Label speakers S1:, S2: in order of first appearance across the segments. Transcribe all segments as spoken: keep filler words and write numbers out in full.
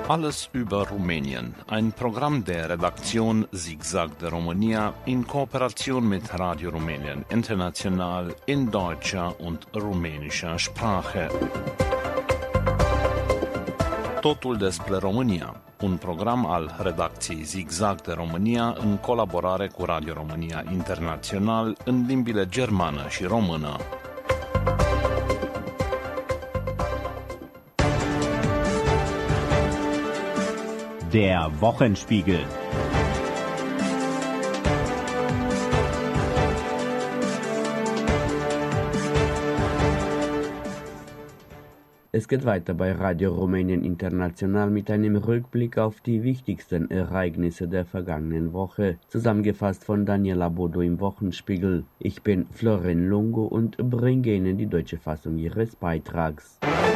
S1: Alles über Rumänien, ein Programm der Redaktion Zigzag de România in Kooperation mit Radio Rumänien International in deutscher und rumänischer Sprache. Totul despre România, un program al redacției Zigzag de România în colaborare cu Radio România International în limbile germană și română.
S2: Der Wochenspiegel. Es geht weiter bei Radio Rumänien International mit einem Rückblick auf die wichtigsten Ereignisse der vergangenen Woche, zusammengefasst von Daniela Bodo im Wochenspiegel. Ich bin Florin Lungo und bringe Ihnen die deutsche Fassung ihres Beitrags.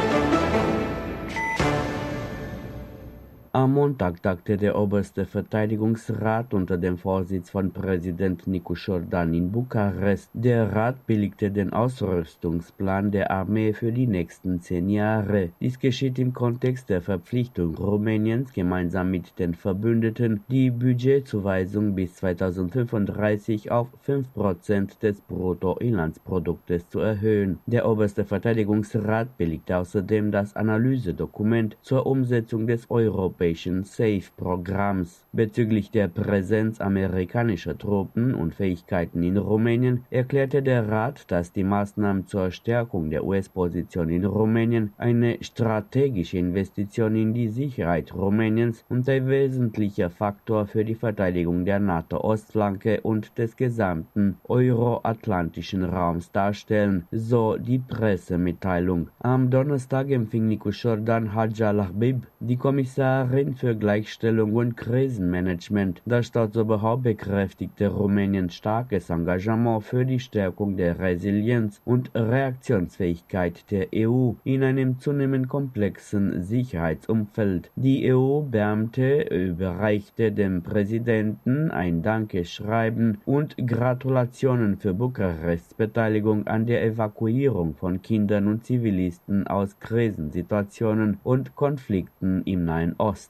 S2: Am Montag tagte der oberste Verteidigungsrat unter dem Vorsitz von Präsident Nicu Jordan in Bukarest. Der Rat billigte den Ausrüstungsplan der Armee für die nächsten zehn Jahre. Dies geschieht im Kontext der Verpflichtung Rumäniens, gemeinsam mit den Verbündeten die Budgetzuweisung bis zweitausendfünfunddreißig auf fünf Prozent des Bruttoinlandsproduktes zu erhöhen. Der oberste Verteidigungsrat billigte außerdem das Analysedokument zur Umsetzung des Europäischen SAFE-Programms. Bezüglich der Präsenz amerikanischer Truppen und Fähigkeiten in Rumänien erklärte der Rat, dass die Maßnahmen zur Stärkung der U S-Position in Rumänien eine strategische Investition in die Sicherheit Rumäniens und ein wesentlicher Faktor für die Verteidigung der NATO-Ostflanke und des gesamten euroatlantischen Raums darstellen, so die Pressemitteilung. Am Donnerstag empfing Nicu Jordan Hadja Lahbib, die Kommissarin für Gleichstellung und Krisenmanagement. Das Staatsoberhaupt bekräftigte Rumäniens starkes Engagement für die Stärkung der Resilienz und Reaktionsfähigkeit der E U in einem zunehmend komplexen Sicherheitsumfeld. Die E U-Beamte überreichte dem Präsidenten ein Dankeschreiben und Gratulationen für Bukarests Beteiligung an der Evakuierung von Kindern und Zivilisten aus Krisensituationen und Konflikten im Nahen Osten.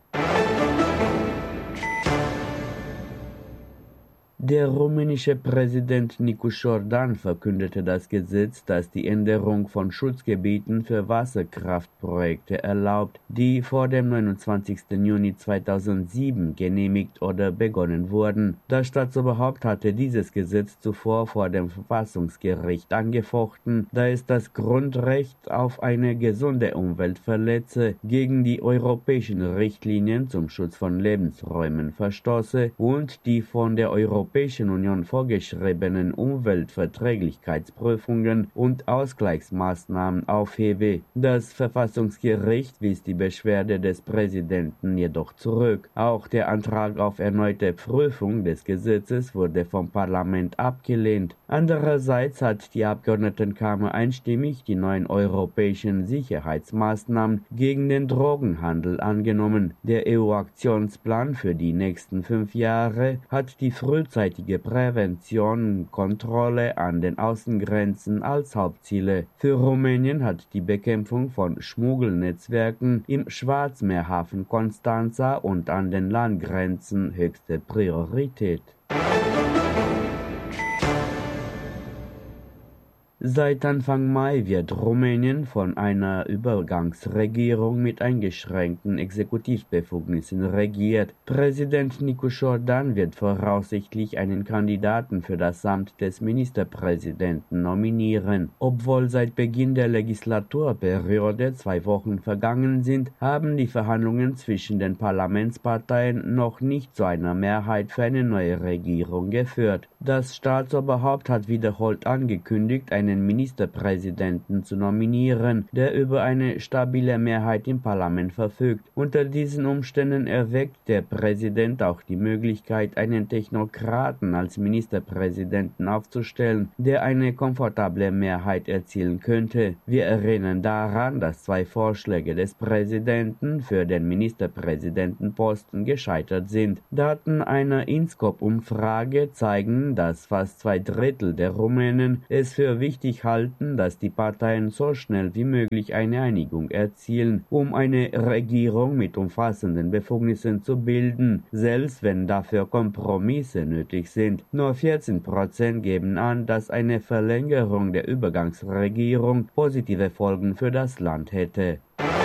S2: Der rumänische Präsident Nicu Jordan verkündete das Gesetz, das die Änderung von Schutzgebieten für Wasserkraftprojekte erlaubt, die vor dem neunundzwanzigsten Juni zweitausendsieben genehmigt oder begonnen wurden. Das Staatsoberhaupt hatte dieses Gesetz zuvor vor dem Verfassungsgericht angefochten, da es das Grundrecht auf eine gesunde Umwelt verletze, gegen die europäischen Richtlinien zum Schutz von Lebensräumen verstoße und die von der Europäischen Union vorgeschriebenen Umweltverträglichkeitsprüfungen und Ausgleichsmaßnahmen aufhebe. Das Verfassungsgericht wies die Beschwerde des Präsidenten jedoch zurück. Auch der Antrag auf erneute Prüfung des Gesetzes wurde vom Parlament abgelehnt. Andererseits hat die Abgeordnetenkammer einstimmig die neuen europäischen Sicherheitsmaßnahmen gegen den Drogenhandel angenommen. Der E U-Aktionsplan für die nächsten fünf Jahre hat die frühzeitige Prävention und Kontrolle an den Außengrenzen als Hauptziele. Für Rumänien hat die Bekämpfung von Schmuggelnetzwerken im Schwarzmeerhafen Constanța und an den Landgrenzen höchste Priorität. Seit Anfang Mai wird Rumänien von einer Übergangsregierung mit eingeschränkten Exekutivbefugnissen regiert. Präsident Nicu Jordan wird voraussichtlich einen Kandidaten für das Amt des Ministerpräsidenten nominieren. Obwohl seit Beginn der Legislaturperiode zwei Wochen vergangen sind, haben die Verhandlungen zwischen den Parlamentsparteien noch nicht zu einer Mehrheit für eine neue Regierung geführt. Das Staatsoberhaupt hat wiederholt angekündigt, einen Ministerpräsidenten zu nominieren, der über eine stabile Mehrheit im Parlament verfügt. Unter diesen Umständen erweckt der Präsident auch die Möglichkeit, einen Technokraten als Ministerpräsidenten aufzustellen, der eine komfortable Mehrheit erzielen könnte. Wir erinnern daran, dass zwei Vorschläge des Präsidenten für den Ministerpräsidentenposten gescheitert sind. Daten einer INSCOP-Umfrage zeigen, dass fast zwei Drittel der Rumänen es für wichtig wichtig halten, dass die Parteien so schnell wie möglich eine Einigung erzielen, um eine Regierung mit umfassenden Befugnissen zu bilden, selbst wenn dafür Kompromisse nötig sind. Nur vierzehn Prozent geben an, dass eine Verlängerung der Übergangsregierung positive Folgen für das Land hätte.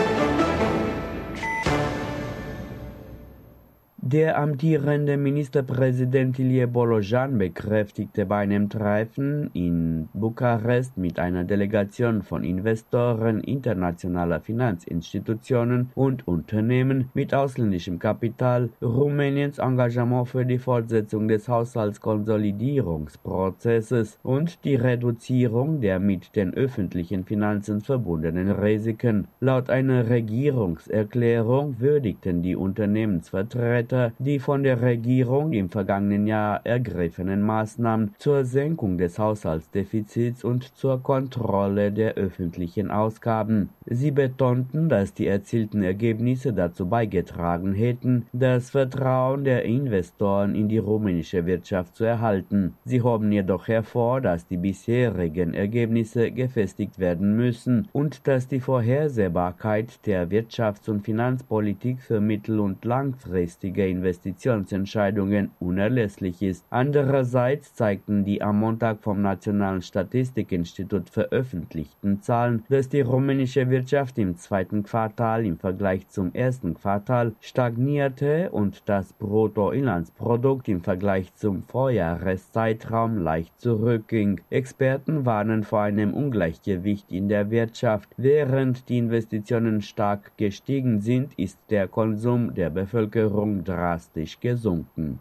S2: Der amtierende Ministerpräsident Ilie Bolojan bekräftigte bei einem Treffen in Bukarest mit einer Delegation von Investoren internationaler Finanzinstitutionen und Unternehmen mit ausländischem Kapital Rumäniens Engagement für die Fortsetzung des Haushaltskonsolidierungsprozesses und die Reduzierung der mit den öffentlichen Finanzen verbundenen Risiken. Laut einer Regierungserklärung würdigten die Unternehmensvertreter die von der Regierung im vergangenen Jahr ergriffenen Maßnahmen zur Senkung des Haushaltsdefizits und zur Kontrolle der öffentlichen Ausgaben. Sie betonten, dass die erzielten Ergebnisse dazu beigetragen hätten, das Vertrauen der Investoren in die rumänische Wirtschaft zu erhalten. Sie hoben jedoch hervor, dass die bisherigen Ergebnisse gefestigt werden müssen und dass die Vorhersehbarkeit der Wirtschafts- und Finanzpolitik für mittel- und langfristige Investitionsentscheidungen unerlässlich ist. Andererseits zeigten die am Montag vom Nationalen Statistikinstitut veröffentlichten Zahlen, dass die rumänische Wirtschaft im zweiten Quartal im Vergleich zum ersten Quartal stagnierte und das Bruttoinlandsprodukt im Vergleich zum Vorjahreszeitraum leicht zurückging. Experten warnen vor einem Ungleichgewicht in der Wirtschaft. Während die Investitionen stark gestiegen sind, ist der Konsum der Bevölkerung drastisch gesunken.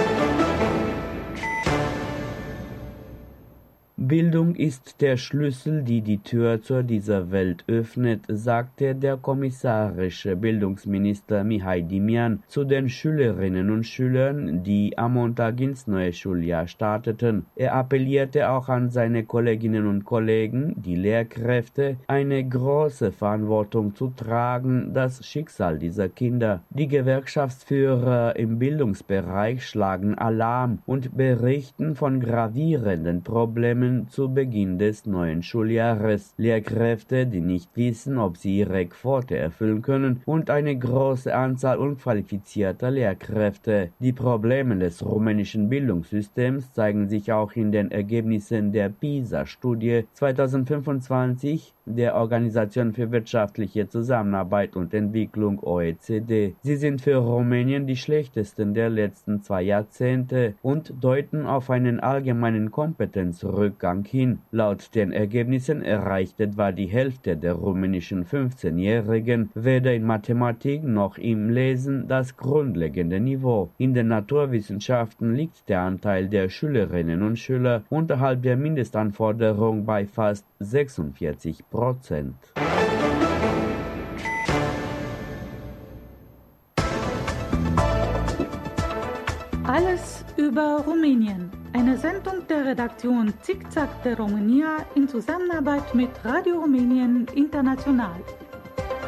S2: Bildung ist der Schlüssel, die die Tür zu dieser Welt öffnet, sagte der kommissarische Bildungsminister Mihai Dimian zu den Schülerinnen und Schülern, die am Montag ins neue Schuljahr starteten. Er appellierte auch an seine Kolleginnen und Kollegen, die Lehrkräfte, eine große Verantwortung zu tragen, das Schicksal dieser Kinder. Die Gewerkschaftsführer im Bildungsbereich schlagen Alarm und berichten von gravierenden Problemen zu Beginn des neuen Schuljahres. Lehrkräfte, die nicht wissen, ob sie ihre Quote erfüllen können, und eine große Anzahl unqualifizierter Lehrkräfte. Die Probleme des rumänischen Bildungssystems zeigen sich auch in den Ergebnissen der PISA-Studie zweitausendfünfundzwanzig der Organisation für wirtschaftliche Zusammenarbeit und Entwicklung O E C D. Sie sind für Rumänien die schlechtesten der letzten zwei Jahrzehnte und deuten auf einen allgemeinen Kompetenzrückgang hin. Laut den Ergebnissen erreicht etwa die Hälfte der rumänischen fünfzehnjährigen weder in Mathematik noch im Lesen das grundlegende Niveau. In den Naturwissenschaften liegt der Anteil der Schülerinnen und Schüler unterhalb der Mindestanforderung bei fast sechsundvierzig Prozent.
S3: Alles über Rumänien. Eine Sendung der Redaktion Zigzag der România in Zusammenarbeit mit Radio Rumänien International.